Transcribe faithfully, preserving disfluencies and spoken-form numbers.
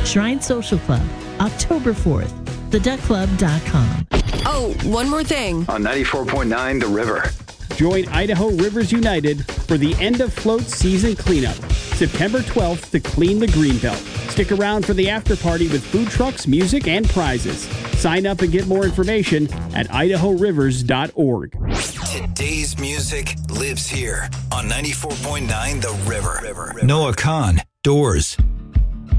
Shrine Social Club, October fourth, the duck club dot com. Oh, one more thing. On ninety-four point nine The River. Join Idaho Rivers United for the end of float season cleanup, September twelfth to clean the Greenbelt. Stick around for the after party with food trucks, music, and prizes. Sign up and get more information at idaho rivers dot org. Today's music lives here on ninety-four point nine The River. Noah Kahn, Doors.